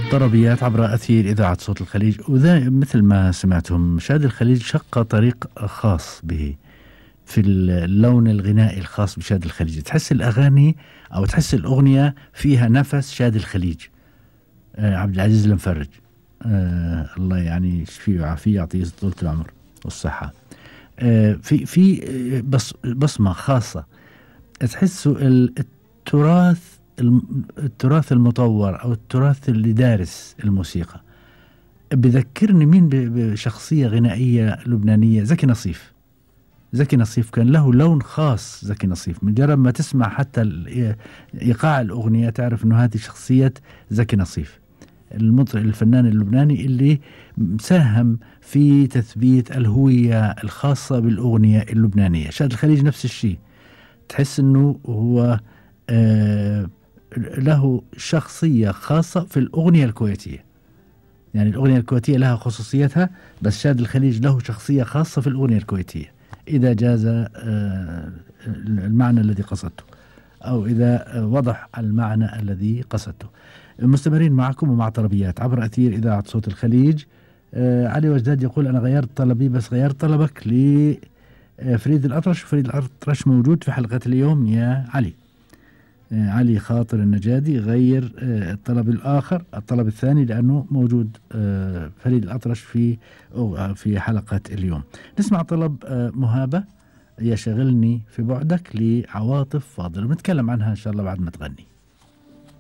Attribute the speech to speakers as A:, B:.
A: طربيات عبر أثير إذاعة صوت الخليج. وذا مثل ما سمعتم، شاد الخليج شق طريق خاص به في اللون الغنائي الخاص بشاد الخليج. تحس الأغاني أو تحس الأغنية فيها نفس شاد الخليج. عبد العزيز المفرج، الله يعني يشفيه ويعافيه، يعطيه طولة العمر والصحة. في بصمة خاصة تحسوا التراث المطور أو التراث اللي دارس الموسيقى. بذكرني مين بشخصية غنائية لبنانية، زكي نصيف. زكي نصيف كان له لون خاص. زكي نصيف مجرد ما تسمع حتى إيقاع الأغنية تعرف أنه هذه شخصية زكي نصيف، المطرب الفنان اللبناني اللي ساهم في تثبيت الهوية الخاصة بالأغنية اللبنانية. شاد الخليج نفس الشيء، تحس أنه هو له شخصية خاصة في الأغنية الكويتية. يعني الأغنية الكويتية لها خصوصيتها، بس شاد الخليج له شخصية خاصة في الأغنية الكويتية، إذا جاز المعنى الذي قصدته، أو إذا وضح المعنى الذي قصدته. مستمرين معكم ومع طلبيات عبر أثير إذاعة صوت الخليج. علي وجداد يقول أنا غيرت طلبي، بس غيرت طلبك لفريد الأطرش. فريد الأطرش موجود في حلقة اليوم يا علي. علي خاطر النجادي غير الطلب الآخر، الطلب الثاني، لأنه موجود فريد الأطرش في حلقة اليوم. نسمع طلب مهابة يشغلني في بعدك لعواطف فاضل، ونتكلم عنها إن شاء الله بعد ما تغني.